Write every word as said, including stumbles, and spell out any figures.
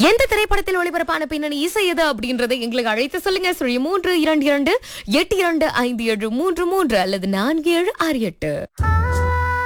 எந்த திரைப்படத்தில் ஒளிபரப்பான பின்னணி இசை எது அப்படின்றதை எங்களுக்கு அழைத்து சொல்லுங்க. சுழி மூன்று இரண்டு இரண்டு எட்டு இரண்டு ஐந்து ஏழு மூன்று மூன்று அல்லது நான்கு ஏழு ஆறு எட்டு.